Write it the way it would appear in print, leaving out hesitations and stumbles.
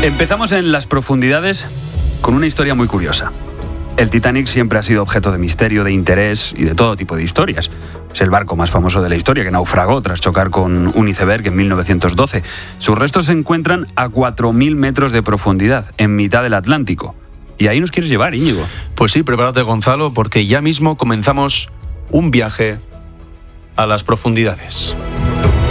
Empezamos en las profundidades con una historia muy curiosa. El Titanic siempre ha sido objeto de misterio, de interés y de todo tipo de historias. Es el barco más famoso de la historia que naufragó tras chocar con un iceberg en 1912. Sus restos se encuentran a 4.000 metros de profundidad, en mitad del Atlántico. Y ahí nos quieres llevar, Íñigo. Pues sí, prepárate, Gonzalo, porque ya mismo comenzamos un viaje a las profundidades.